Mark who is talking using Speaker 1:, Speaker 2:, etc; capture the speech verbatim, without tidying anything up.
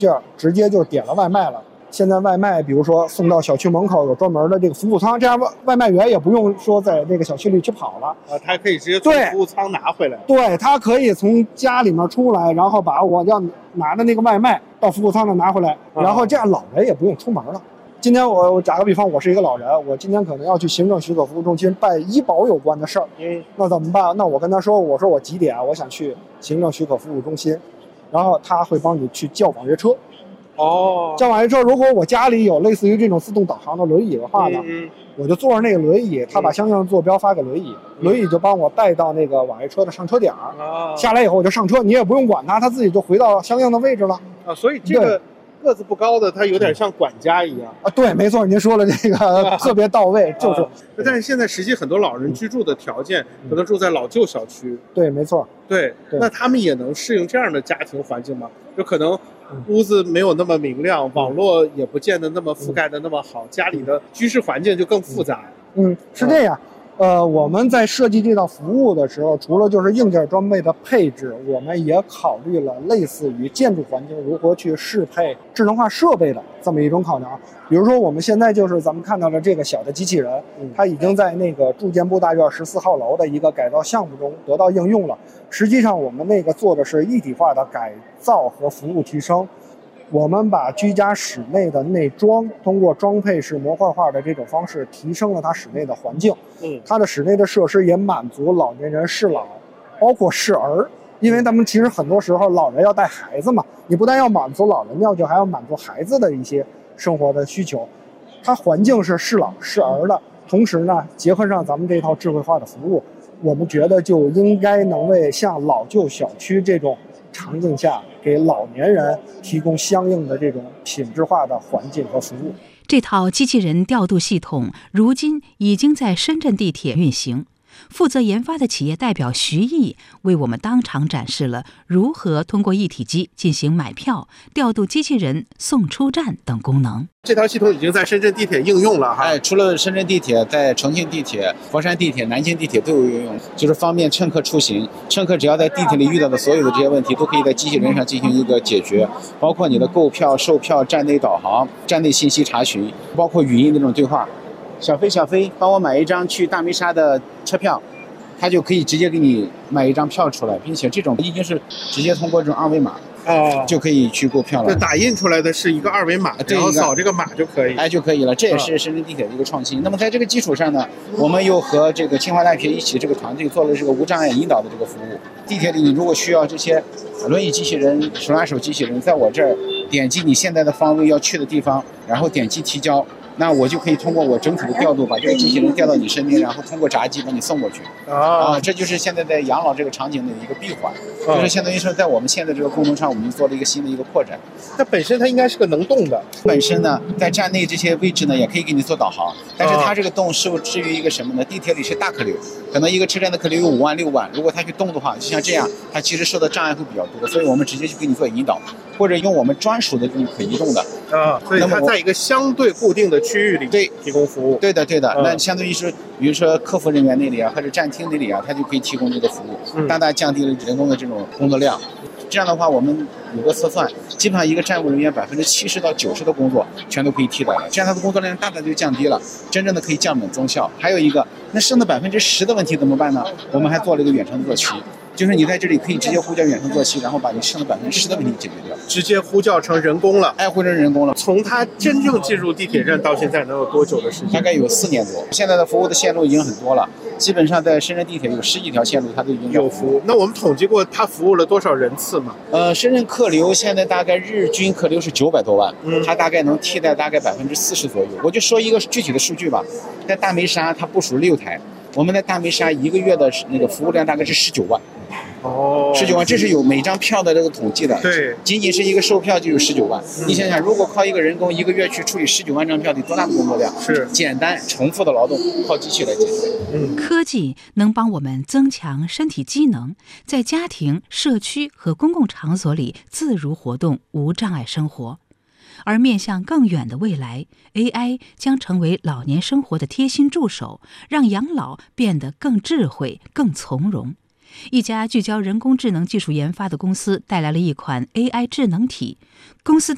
Speaker 1: 这样直接就点了外卖了。现在外卖比如说送到小区门口有专门的这个服务舱，这样外卖员也不用说在这个小区里去跑了
Speaker 2: 啊，他可以直接从服务舱拿回来。
Speaker 1: 对，他可以从家里面出来，然后把我要拿的那个外卖到服务舱上拿回来，然后这样老人也不用出门了。今天我我打个比方，我是一个老人，我今天可能要去行政许可服务中心办医保有关的事儿，
Speaker 2: 嗯，
Speaker 1: 那怎么办？那我跟他说，我说我几点我想去行政许可服务中心，然后他会帮你去叫网约车。
Speaker 2: 哦，
Speaker 1: 叫网约车，如果我家里有类似于这种自动导航的轮椅的话呢，
Speaker 2: 嗯嗯、
Speaker 1: 我就坐着那个轮椅，他把相应的坐标发给轮椅，嗯、轮椅就帮我带到那个网约车的上车点儿、
Speaker 2: 哦，
Speaker 1: 下来以后我就上车，你也不用管他，他自己就回到相应的位置了。
Speaker 2: 啊，所以这个个子不高的，他有点像管家一样。
Speaker 1: 啊，对，没错，您说了这个特别到位，就是、
Speaker 2: 啊。但是现在实际很多老人居住的条件、嗯、可能住在老旧小区。
Speaker 1: 对，没错。
Speaker 2: 对，
Speaker 1: 对
Speaker 2: 那他们也能适应这样的家庭环境吗？就可能屋子没有那么明亮，嗯、网络也不见得那么覆盖的那么好，嗯、家里的居室环境就更复杂。
Speaker 1: 嗯，是这样。呃，我们在设计这套服务的时候，除了就是硬件装备的配置，我们也考虑了类似于建筑环境如何去适配智能化设备的这么一种考量。比如说我们现在就是咱们看到的这个小的机器人，它已经在那个住建部大院十四号楼的一个改造项目中得到应用了。实际上我们那个做的是一体化的改造和服务提升。我们把居家室内的内装通过装配式模块化的这种方式提升了它室内的环境，
Speaker 2: 嗯，
Speaker 1: 它的室内的设施也满足老年人适老，包括适儿，因为咱们其实很多时候老人要带孩子嘛，你不但要满足老人的要求，还要满足孩子的一些生活的需求，它环境是适老适儿的，同时呢，结合上咱们这套智慧化的服务，我们觉得就应该能为像老旧小区这种场景下给老年人提供相应的这种品质化的环境和服务。
Speaker 3: 这套机器人调度系统如今已经在深圳地铁运行。负责研发的企业代表徐毅为我们当场展示了如何通过一体机进行买票、调度机器人送出站等功能。
Speaker 2: 这套系统已经在深圳地铁应用了哈。
Speaker 4: 哎，除了深圳地铁，在重庆地铁、佛山地铁、南京地铁都有应用，就是方便乘客出行。乘客只要在地铁里遇到的所有的这些问题，都可以在机器人上进行一个解决，包括你的购票、售票、站内导航、站内信息查询，包括语音的这种对话。小飞，小飞，帮我买一张去大梅沙的车票，他就可以直接给你买一张票出来，并且这种已经是直接通过这种二维码
Speaker 2: 哦，
Speaker 4: 就可以去购票了。
Speaker 2: 这打印出来的是一个二维码，然后扫这个码就可以，
Speaker 4: 哎就可以了。这也是深圳地铁的一个创新。那么在这个基础上呢，我们又和这个清华大学一起这个团队做了这个无障碍引导的这个服务。地铁里你如果需要这些轮椅机器人、手拉手机器人，在我这儿点击你现在的方位要去的地方，然后点击提交。那我就可以通过我整体的调度，把这个机器人调到你身边，然后通过闸机把你送过去。
Speaker 2: 啊，
Speaker 4: 这就是现在在养老这个场景的一个闭环，就是相当于说在我们现在这个功能上，我们做了一个新的一个扩展。
Speaker 2: 它本身它应该是个能动的，
Speaker 4: 本身呢在站内这些位置呢也可以给你做导航，但是它这个动受制于一个什么呢？地铁里是大客流，可能一个车站的客流有五万六万，如果它去动的话，就像这样，它其实受到障碍会比较多，所以我们直接就给你做引导，或者用我们专属的这种可移动的
Speaker 2: 啊，所以它在一个相对固定的区域里
Speaker 4: 对
Speaker 2: 提供服务。
Speaker 4: 对的对的，
Speaker 2: 嗯、
Speaker 4: 那相当于是比如说客服人员那里啊，或者站厅那里啊，它就可以提供这个服务，
Speaker 2: 嗯、
Speaker 4: 大大降低了人工的这种工作量。这样的话，我们有个测算，基本上一个站务人员百分之七十到九十的工作全都可以替代了，这样他的工作量大大就降低了，真正的可以降本增效。还有一个，那剩的百分之十的问题怎么办呢？我们还做了一个远程坐骑，就是你在这里可以直接呼叫远程坐骑，然后把你剩的百分之十的问题解决掉，
Speaker 2: 直接呼叫成人工了，
Speaker 4: 哎，呼成人工了。
Speaker 2: 从它真正进入地铁站到现在能有多久的时间？
Speaker 4: 大概有四年多。现在的服务的线路已经很多了，基本上在深圳地铁有十几条线路，它都已经
Speaker 2: 有服务。那我们统计过它服务了多少人次吗？
Speaker 4: 呃，深圳客流现在大概日均客流是九百多万，
Speaker 2: 嗯，
Speaker 4: 它大概能替代大概百分之四十左右。我就说一个具体的数据吧，在大梅沙它部署六台，我们在大梅沙一个月的那个服务量大概是十九万。
Speaker 2: 哦，
Speaker 4: 十九万，这是有每张票的这个统计的。
Speaker 2: 对，
Speaker 4: 仅仅是一个售票就有十九万。嗯、你想想，如果靠一个人工一个月去处理十九万张票，得多大的工作量？
Speaker 2: 是
Speaker 4: 简单重复的劳动，靠机器来解决。
Speaker 3: 嗯，科技能帮我们增强身体机能，在家庭、社区和公共场所里自如活动，无障碍生活。而面向更远的未来 ，A I 将成为老年生活的贴心助手，让养老变得更智慧、更从容。一家聚焦人工智能技术研发的公司带来了一款 A I 智能体，公司